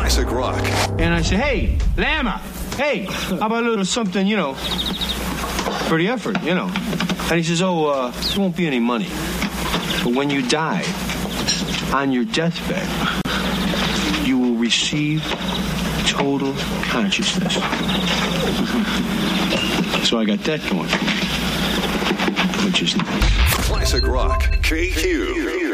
Classic rock. And I said, hey, Lama, hey, how about a little something, for the effort, And he says, there won't be any money. But when you die, on your deathbed, you will receive total consciousness. So I got that going for me, which is nice. Classic rock. KQ.